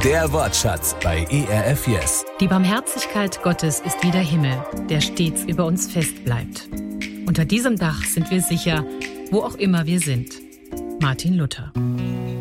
Der Wortschatz bei ERF Yes. Die Barmherzigkeit Gottes ist wie der Himmel, der stets über uns fest bleibt. Unter diesem Dach sind wir sicher, wo auch immer wir sind. Martin Luther.